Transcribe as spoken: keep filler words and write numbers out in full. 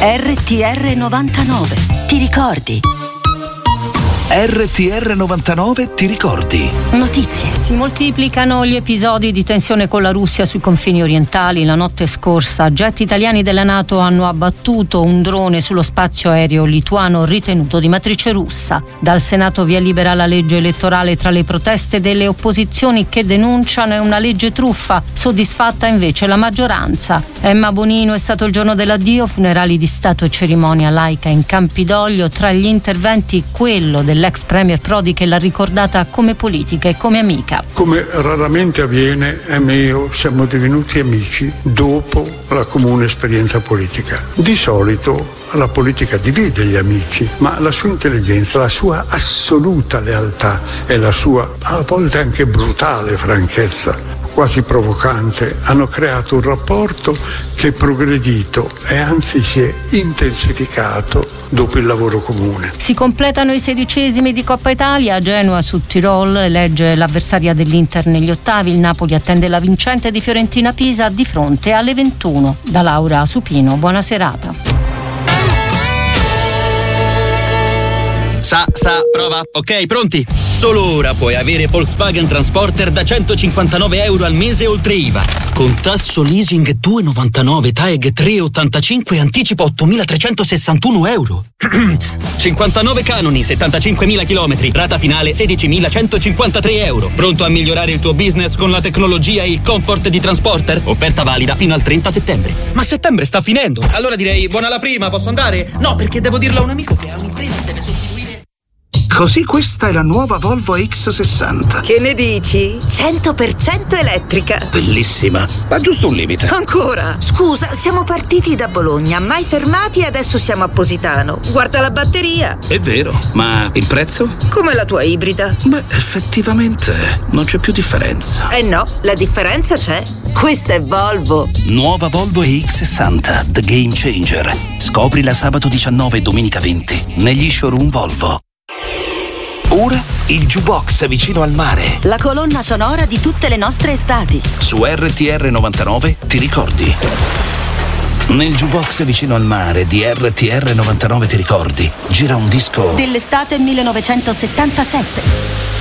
R T R novantanove, ti ricordi? R T R novantanove, ti ricordi? Notizie. Si moltiplicano gli episodi di tensione con la Russia sui confini orientali. La notte scorsa jet italiani della NATO hanno abbattuto un drone sullo spazio aereo lituano ritenuto di matrice russa. Dal Senato via libera la legge elettorale. Tra le proteste delle opposizioni che denunciano è una legge truffa, soddisfatta invece la maggioranza. Emma Bonino, è stato il giorno dell'addio, funerali di Stato e cerimonia laica in Campidoglio. Tra gli interventi quello dell'ex premier Prodi, che l'ha ricordata come politica e come amica. Come raramente avviene, Emma e io siamo divenuti amici dopo la comune esperienza politica. Di solito la politica divide gli amici, ma la sua intelligenza, la sua assoluta lealtà e la sua a volte anche brutale franchezza, quasi provocante, hanno creato un rapporto che è progredito e anzi si è intensificato dopo il lavoro comune. Si completano i sedicesimi di Coppa Italia. Genoa su Tirol elegge l'avversaria dell'Inter negli ottavi. Il Napoli attende la vincente di Fiorentina-Pisa di fronte alle ventuno. Da Laura Supino, buona serata. Sa, sa, prova. Ok, pronti? Solo ora puoi avere Volkswagen Transporter da centocinquantanove euro al mese oltre I V A. Con tasso leasing due virgola novantanove, T A E G tre virgola ottantacinque e anticipo ottomilatrecentosessantuno euro. cinquantanove canoni, settantacinquemila chilometri, rata finale sedicimilacentocinquantatré euro. Pronto a migliorare il tuo business con la tecnologia e il comfort di Transporter? Offerta valida fino al trenta settembre. Ma settembre sta finendo. Allora direi buona la prima, posso andare? No, perché devo dirlo a un amico che ha un'impresa e deve sostituire. Così questa è la nuova Volvo X sessanta. Che ne dici? cento per cento elettrica. Bellissima, ma giusto un limite. Ancora? Scusa, siamo partiti da Bologna, mai fermati e adesso siamo a Positano. Guarda la batteria. È vero, ma il prezzo? Come la tua ibrida. Beh, effettivamente non c'è più differenza. Eh no, la differenza c'è. Questa è Volvo. Nuova Volvo X sessanta, The Game Changer. Scoprila sabato diciannove e domenica venti negli showroom Volvo. Ora il Jukebox vicino al mare. La colonna sonora di tutte le nostre estati. Su R T R novantanove, ti ricordi? Nel Jukebox vicino al mare di R T R novantanove, ti ricordi? Gira un disco dell'estate millenovecentosettantasette.